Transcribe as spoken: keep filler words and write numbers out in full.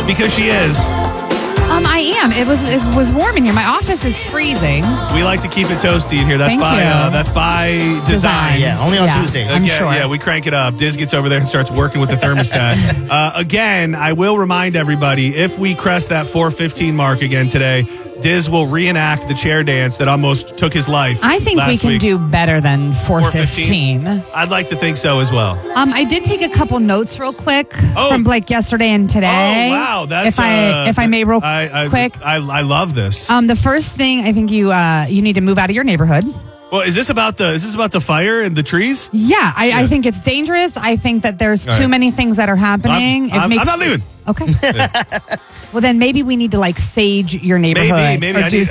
Because she is. Um, I am. It was it was warm in here. My office is freezing. We like to keep it toasty in here. That's Thank by you. Uh, that's by design. Design. Yeah, only on Yeah. Tuesdays. I'm yeah, sure. Yeah, we crank it up. Diz gets over there and starts working with the thermostat. uh, again, I will remind everybody, if we crest that four fifteen mark again today, Diz will reenact the chair dance that almost took his life. I think we last can week. do better than four fifteen. I'd like to think so as well. Um, I did take a couple notes real quick Oh. from Blake yesterday and today. Oh, wow. That's, if I uh, if I may real I, I, quick. I, I love this. Um, the first thing I think you uh, you need to move out of your neighborhood. Well, is this about the is this about the fire and the trees? Yeah, I, Yeah. I think it's dangerous. I think that there's All too right. many things that are happening. I'm, It I'm, makes- I'm not leaving. Okay. Well, then maybe we need to like sage your neighborhood Maybe, maybe or I do need,